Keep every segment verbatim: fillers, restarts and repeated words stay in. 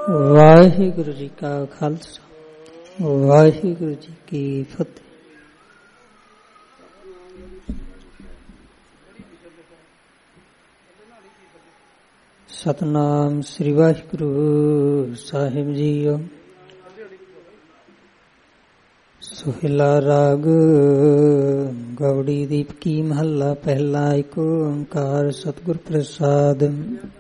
ਵਾਹਿਗੁਰੂ ਜੀ ਕਾ ਖਾਲਸਾ, ਵਾਹਿਗੁਰੂ ਜੀ ਕੀ ਫਤਿਹ। ਸਤਨਾਮ ਸ੍ਰੀ ਵਾਹਿਗੁਰੂ ਸਾਹਿਬ ਜੀਓ। ਸੁਹਿਲਾ ਰਾਗ ਗੌੜੀ ਦੀਪਕੀ ਮਹੱਲਾ ਪਹਿਲਾ। ਏਕ ਓੰਕਾਰ ਸਤਿਗੁਰ ਪ੍ਰਸਾਦ।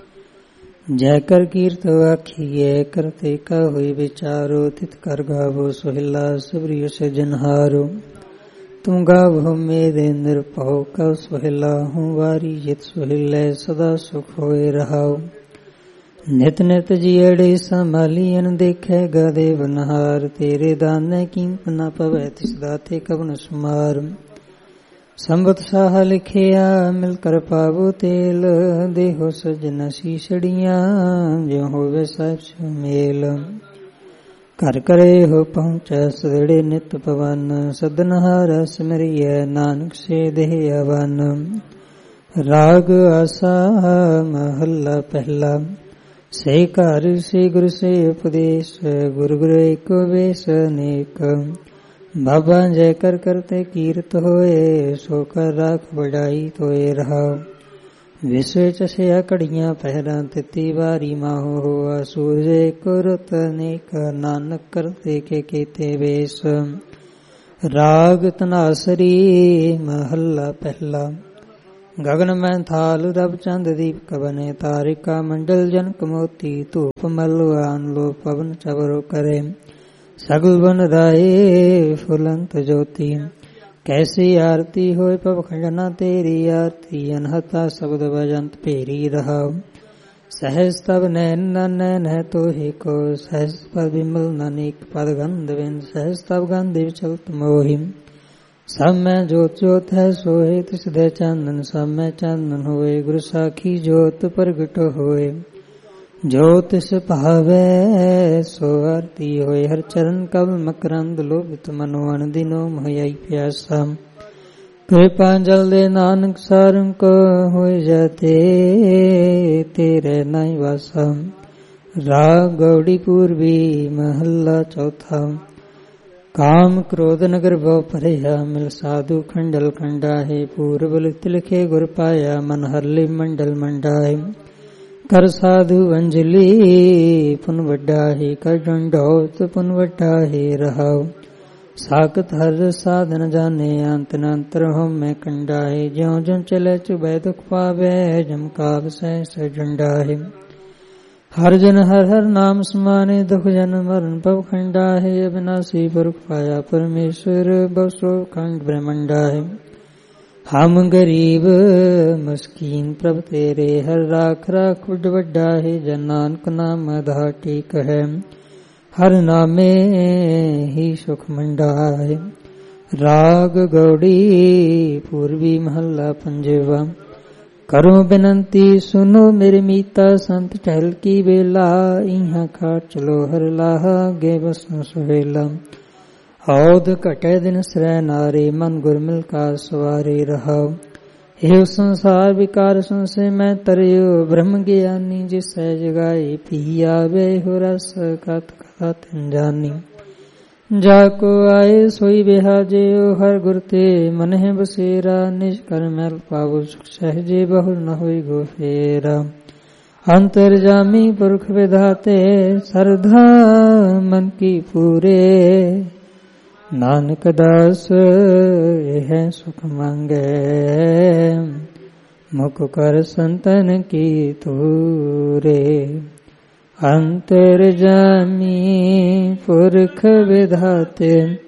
ਜੈ ਕਰ ਕੀਰਤ ਆਖੀਏ ਕਰਤੇ ਕਾ ਹੋਈ ਵਿਚਾਰੋ। ਤਿਤ ਕਰ ਗਾਵੋ ਸੁਹਿਲਾ ਸਬਰੀ ਸਿਰਜਨਹਾਰੋ। ਤੂੰ ਗਾਵੋ ਮੇਰੇ ਨਿਰਭਉ ਕਉ ਸੁਹਿਲਾ ਹੂੰ ਵਾਰੀ ਜਿਤ ਸੁਹਿਲੇ ਸਦਾ ਸੁਖ ਹੋਏ ਰਹਾਉ। ਨਿਤ ਨਿਤ ਜੀੜੇ ਸੰਭਾਲੀਨ ਦੇਖੇ ਗਾ ਦੇਵਨਹਾਰ। ਤੇਰੇ ਦਾਨੇ ਕੀਮਤ ਨ ਪਵੈ ਤਿਸ ਦਾਤੇ ਕਵਨ ਸੁਮਾਰ। ਸੰਬਤ ਸਾਹ ਲਿਖਿਆ ਮਿਲ ਕਰ ਪਾਵੋ ਤੇਲ। ਦੇਹੋ ਸਜਨ ਸੀਸੜੀਆਂ ਜਿਉ ਹੋਵੇ ਸਾਹਿਬ ਸੁਮੇਲ। ਘਰ ਕਰੇ ਹੋ ਪਹੁੰਚੈ ਸਦੜੇ ਨਿਤ ਪਵਨ। ਸਦਨਹਾਰ ਸਿਮਰਿਐ ਨਾਨਕ ਸੇ ਦੇਹ ਅਵਨ। ਰਾਗ ਆਸਾ ਮਹੱਲਾ ਪਹਿਲਾ। ਸੇ ਘਰ ਸੇ ਗੁਰ ਸੇ ਉਪਦੇਸ਼। ਗੁਰ ਗੁਰ ਏਕੋ ਵੇਸ ਅਨੇਕ। ਬਾਬਾ ਜੈ ਕਰ ਕਰਤੇ ਕੀਰਤ ਹੋਏ। ਸੋ ਕਰ ਰਾਖ ਵਡਾਈ ਤੋਏ ਰਹਾਉ। ਵਿਸਵੇ ਚਸਿਆ ਘੜੀਆਂ ਪਹਿਰਾਂ ਤਿੱਤੀ ਵਾਰੀ ਮਾਹੋ ਹੋਆ। ਸੂਰਜ ਏਕੋ ਰੁੱਤ ਅਨੇਕ ਨਾਨਕ ਕਰਤੇ ਕੇ ਕੀਤੇ ਵੇਸ। ਰਾਗ ਧਨਾਸਰੀ ਮਹੱਲਾ ਪਹਿਲਾ। ਗਗਨ ਮੈਂ ਥਾਲ ਰਬ ਚੰਦ ਦੀਪਕ ਬਨੇ। ਤਾਰਿਕਾ ਮੰਡਲ ਜਨਕ ਮੋਤੀ। ਧੂਪ ਮਲਵਾਨ ਲੋ ਪਵਨ ਚਵਰੋ ਕਰੇ। ਸਗਲ ਬਨ ਰਾਏ ਫੁਲੰਤ ਜੋਤੀ। ਕੈਸੀ ਆਰਤੀ ਹੋਏ ਪਵ ਖੰਡਨਾ ਤੇਰੀ ਆਰਤੀ। ਅਨਹਤਾ ਸ਼ਬਦ ਵਜੰਤ ਭੇਰੀ ਰਹਾਉ। ਸਹਿਜ ਤਬ ਨੈਨ ਨੈਨ ਹੈ ਤੋਹਿ ਕੋ। ਸਹਿਜ ਪਦ ਵਿਮਲ ਨਾਨਕ ਪਦ ਗੰਧ ਵਿਨ। ਸਹਿਜ ਤਬ ਗੰਧ ਵਿਚਲਤ ਮੋਹਿ। ਸਭ ਮੈਂ ਜੋਤ ਜੋਤ ਹੈ ਸੋਏ ਤਿਸ ਦੇ ਚਾਨਨ। ਸਭ ਮੈਂ ਚਾਨਨ ਹੋਏ ਗੁਰ ਸਾਖੀ ਜੋਤ ਪ੍ਰਗਟ ਹੋਏ। ਜੋ ਤਿਸ ਭਾਵੈ ਸੋ ਆਰਤੀ ਹੋਏ। ਹਰ ਚਰਨ ਕਵਲ ਮਕਰੰਦ ਲੋਭਿਤ ਮਨੋ ਅਨਦਿਨੋ ਮੋਹਿ ਪਿਆਸਾ। ਕਿਰਪਾ ਜਲ ਦੇ ਨਾਨਕ ਸਾਰੰ ਕੋ ਹੋਇ ਜਾਤੇ। ਤੇਰੇ ਨਾਇ ਵਾਸਾ। ਰਾਗ ਗੌੜੀ ਪੂਰਬੀ ਮਹੱਲਾ ਚੌਥਾ। ਕਾਮ ਕ੍ਰੋਧ ਨਗਰ ਭਉ ਭਰਿਆ। ਮਿਲ ਸਾਧੂ ਖੰਡਲ ਖੰਡਾਹੇ। ਪੂਰਬ ਲਿਖਿ ਲਿਖੇ ਗੁਰ ਪਾਇਆ। ਮਨ ਹਰਲਿ ਮੰਡਲ ਮੰਡਾਹੇ। ਕਰ ਸਾਧੂ ਅੰਜਲੀ ਪੁਨ ਵੱਡਾ ਹੈ। ਕਰ ਡੰਡੌਤ ਪੁਨ ਵੱਡਾ ਹੈ ਰਹਾਉ। ਸਾਖਤ ਹਰ ਸਾਧਨ ਜਾਣੇ। ਅੰਤ ਨ ਅੰਤਰ ਹਉਮੈ ਕੰਡਾ ਹੈ। ਜਿਉ ਜਿਉ ਚਲੇ ਚੁਬੈ ਦੁਖ ਪਾਵੈ। ਜਮ ਕਾਬ ਸਹਿ ਸਹਿ ਡੰਡਾ ਹੈ। ਹਰ ਜਨ ਹਰ ਹਰ ਨਾਮ ਸਮਾਨੇ। ਦੁਖ ਜਨ ਮਰਨ ਭਵ ਖੰਡਾ ਹੈ। ਅਬਿਨਾਸੀ ਪੁਰਖ ਪਾਇਆ ਪਰਮੇਸ਼ਵਰ। ਭਵ ਸੋ ਖੰਡ ਬ੍ਰਹਮੰਡਾ ਹੈ। ਹਮ ਗਰੀਬ ਮਸਕੀਨ ਪ੍ਰਭ ਤੇਰੇ। ਹਰ ਰਾਖ ਰਾਖ ਵੱਡ ਵੱਡਾ ਹੈ। ਜਨ ਨਾਨਕ ਨਾਮ ਆਧਾਰ ਟੇਕ ਹੈ। ਹਰ ਨਾਮੇ ਹੀ ਸੁਖ ਮੰਡਾ ਹੈ। ਰਾਗ ਗੌੜੀ ਪੂਰਬੀ ਮਹੱਲਾ ਪੰਜਵਾ। ਕਰੋ ਬੇਨੰਤੀ ਸੁਨੋ ਮੇਰੇ ਮੀਤਾ। ਸੰਤ ਟਹਿਲ ਕੀ ਵੇਲਾ। ਇਹਾਂ ਖਾਟ ਚਲੋ ਹਰ ਲਾਹਾ। ਗੇ ਬਸਨ ਸੁਹੇਲਾ। ਔਦ ਘਟੇ ਦਿਨ ਸਰੈ ਨਾਰੇ। ਮਨ ਗੁਰ ਮਿਲ ਕਾ ਸਵਾਰੇ ਰਹਾਉ। ਇਹ ਸੰਸਾਰ ਵਿਕਾਰ ਸੰਸੇ ਮੈਂ ਤਰਿਓ। ਬ੍ਰਹਮ ਗਿਆਨੀ ਜਿਸੈ ਜਗਾਏ। ਪੀ ਆਵੇ ਹੋ ਰਸ ਕਤ ਕਥਾ ਤਿਨ ਜਾਨੀ। ਜਾ ਕੋ ਆਏ ਸੋਈ ਬਿਹਾਜਿਓ। ਹਰ ਗੁਰ ਤੇ ਮਨਹਿ ਬਸੇਰਾ। ਨਿਜ ਕਰ ਮੈਲ ਪਾਵੋ ਸੁਖ ਸਹਿਜੇ। ਬਹੁ ਨ ਹੋਈ ਗੋ ਫੇਰਾ। ਅੰਤਰ ਜਾਮੀ ਪੁਰਖ ਵਿਧਾਤੇ। ਸਰਧਾ ਮਨ ਕੀ ਪੂਰੇ। ਨਾਨਕ ਦਾਸ ਇਹ ਸੁਖ ਮੰਗੈ। ਮੁਖ ਕਰ ਸੰਤਨ ਕੀ ਤੂਰੇ। ਅੰਤਰ ਜਾਮੀ ਪੁਰਖ ਵਿਧਾਤੇ।